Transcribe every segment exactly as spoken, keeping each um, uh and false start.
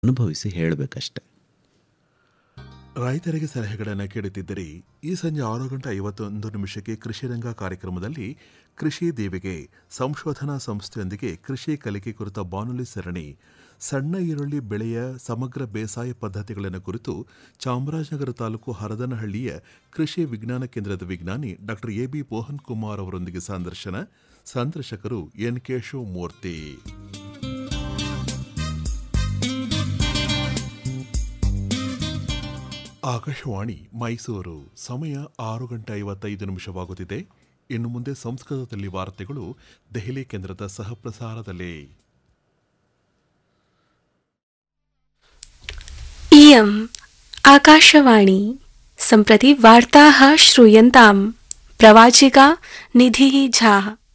ಅನುಭವಿಸಿ ಹೇಳಬೇಕಷ್ಟೆ. ರೈತರಿಗೆ ಸಲಹೆಗಳನ್ನು ಕೇಳುತ್ತಿದ್ದರೆ ಈ ಸಂಜೆ ಆರು ಗಂಟೆ ಐವತ್ತೊಂದು ನಿಮಿಷಕ್ಕೆ ಕೃಷಿರಂಗ ಕಾರ್ಯಕ್ರಮದಲ್ಲಿ ಕೃಷಿ ದೇವಿಗೆ ಸಂಶೋಧನಾ ಸಂಸ್ಥೆಯೊಂದಿಗೆ ಕೃಷಿ ಕಲಿಕೆ ಕುರಿತ ಬಾನುಲಿ ಸರಣಿ ಸಣ್ಣ ಈರುಳ್ಳಿ ಬೆಳೆಯ ಸಮಗ್ರ ಬೇಸಾಯ ಪದ್ಧತಿಗಳನ್ನು ಕುರಿತು ಚಾಮರಾಜನಗರ ತಾಲೂಕು ಹರದನಹಳ್ಳಿಯ ಕೃಷಿ ವಿಜ್ಞಾನ ಕೇಂದ್ರದ ವಿಜ್ಞಾನಿ doctor A B Mohan Kumar ಅವರೊಂದಿಗೆ ಸಂದರ್ಶನ. ಸಂದರ್ಶಕರು ಎನ್ ಕೆ ಶಿವಮೂರ್ತಿ. ಆಕಾಶವಾಣಿ ಮೈಸೂರು. ಸಮಯ ಆರು ಗಂಟೆ ಐವತ್ತೈದು ನಿಮಿಷವಾಗುತ್ತಿದೆ. ಇನ್ನು ಮುಂದೆ ಸಂಸ್ಕೃತದಲ್ಲಿ ವಾರ್ತೆಗಳು ದೆಹಲಿ ಕೇಂದ್ರದ ಸಹಪ್ರಸಾರದಲ್ಲಿ. इयम् आकाशवाणी. सम्प्रति वार्ताः श्रूयन्ताम्. प्रवाचिका निधिः झा.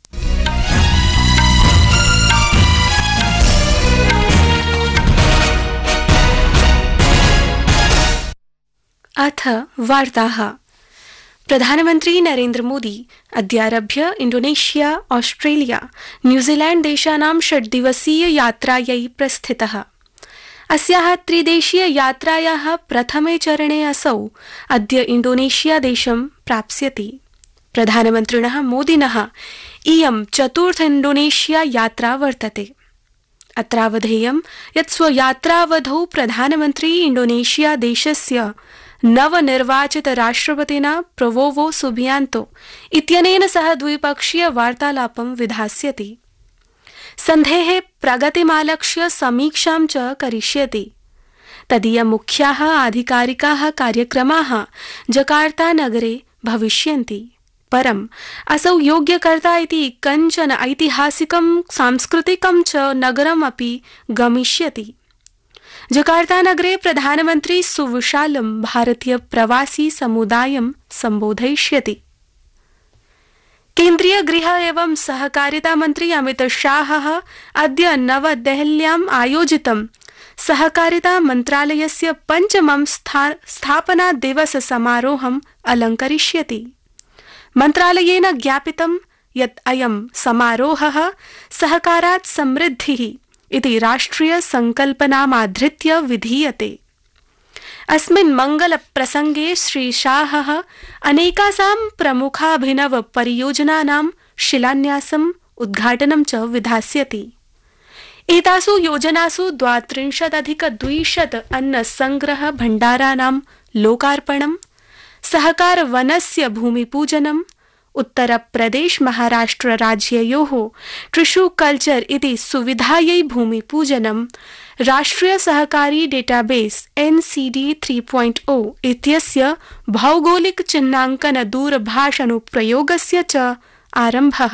अथ वार्ताः. प्रधानमन्त्री Narendra Modi अद्यारभ्य Indonesia, Australia, New Zealand देशानां षड्दिवसीय यात्रायै प्रस्थितः. अस्याः त्रिदेशीय यात्रायाः प्रथमे चरणे असौ अद्य इंडोनेशिया देशं प्राप्स्यति. प्रधानमन्त्रिणः मोदिनः इयं चतुर्थ इंडोनेशिया यात्रा वर्तते. अत्रावधेयं यत् स्वयात्रावधौ प्रधानमन्त्री इंडोनेशिया देशस्य नवनिर्वाचित राष्ट्रपतिना प्रबोवो सुबियांतो इत्यनेन सह द्विपक्षीय वार्तालापं विधास्यति. सन्धेः प्रगतिमालक्ष्य समीक्षां च करिष्यति. तदीय मुख्याः आधिकारिकाः कार्यक्रमाः जकार्ता नगरे भविष्यन्ति. परम् असौ योग्यकर्ता इति कञ्चन ऐतिहासिकं सांस्कृतिकं च नगरमपि गमिष्यति. जकार्ता नगरे प्रधानमन्त्री सुविशालं भारतीय प्रवासी समुदायं सम्बोधयिष्यति. केन्द्रीय गृह एवं सहकारिता मन्त्री अमित शाहः अद्य नवदेहल्याम् आयोजितं सहकारिता मन्त्रालयस्य पञ्चमं स्थापना दिवस समारोहम् अलङ्करिष्यति. मन्त्रालयेन ज्ञापितं यत् अयं समारोहः सहकारात् समृद्धिः इति राष्ट्रिय संकल्पनामाधृत्य विधीयते. अस्मिन् मंगल प्रसंगे श्री शाहः अनेकासां प्रमुखाभिनव परियोजनानां शिलान्यासम् उद्घाटनं च विधास्यति. एतासु योजनासु द्वात्रिंशदधिकद्विशत अन्न संग्रह भण्डाराणां लोकार्पणं, सहकार वनस्य भूमिपूजनम्, उत्तर प्रदेश महाराष्ट्र राज्ययोः ट्रिशु कल्चर इति सुविधायै भूमिपूजनं, राष्ट्रिय सहकारी database N C D three point ओ इत्यस्य भौगोलिक चिह्नाङ्कन दूरभाषानुप्रयोगस्य च आरम्भः.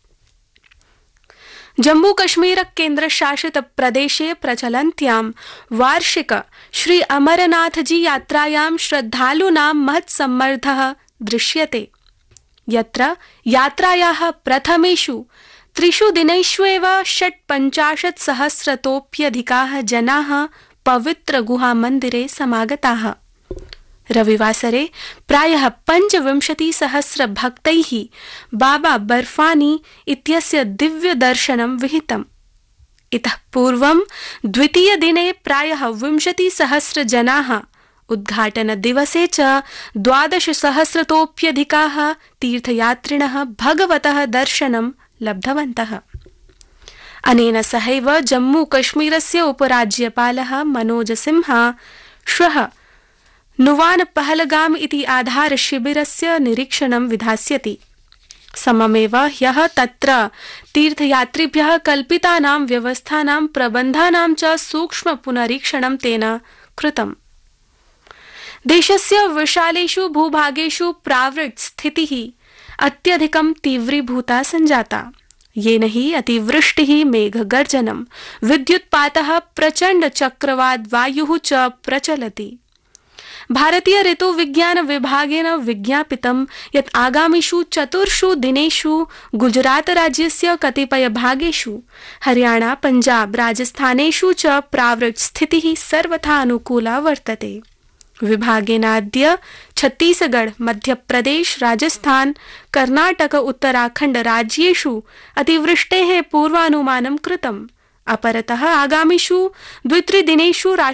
जम्मू कश्मीर केन्द्रशासित प्रदेशे प्रचलन्त्यां वार्षिक श्री अमरनाथजी यात्रायां श्रद्धालूनां महत्सम्मर्दः दृश्यते. यत्र यात्रायाः प्रथमेषु त्रिषु दिनेष्वेव षट्पञ्चाशत् सहस्रतोऽप्यधिकाः जनाः पवित्र गुहामन्दिरे समागताः. रविवासरे प्रायः पञ्चविंशतिसहस्र भक्तैः बाबा बर्फानी इत्यस्य दिव्यदर्शनं विहितम्. इतः पूर्वं द्वितीयदिने प्रायः विंशतिसहस्र जनाः, उद्घाटन दिवसे च द्वादशसहस्रतोऽप्यधिकाः तीर्थयात्रिणः भगवतः दर्शनं लब्धवन्तः. अनेन सहैव जम्मू कश्मीरस्य उपराज्यपालः मनोज सिन्हा श्वः नुवान पहलगाम इति आधार शिबिरस्य निरीक्षणं विधास्यति. सममेव ह्यः तत्र तीर्थयात्रिभ्यः कल्पितानां व्यवस्थानां प्रबन्धानां च सूक्ष्म पुनरीक्षणं तेन कृतम्. देशस्य विशालेषु भूभागेषु प्रावृट् स्थितिः अत्यधिकं तीव्रीभूता सञ्जाता, येन हि अतिवृष्टिः, मेघगर्जनं, विद्युत्पातः, प्रचण्ड चक्रवात वायुः च प्रचलति. भारतीय ऋतु विज्ञान विभागेन विज्ञापितं यत् आगामिषु चतुर्षु दिनेषु गुजरात राज्यस्य कतिपय भागेषु, हरियाणा, पंजाब, राजस्थानेषु च प्रावृट् स्थितिः सर्वथा अनुकूला वर्तते. विभागेनाद्य छत्तीसगढ़, मध्यप्रदेश, राजस्थान, कर्नाटक, उत्तराखण्ड राज्येषु अतिवृष्टेः पूर्वानुमानं कृतम्. अपरतः आगामिषु द्वित्रिदिनेषु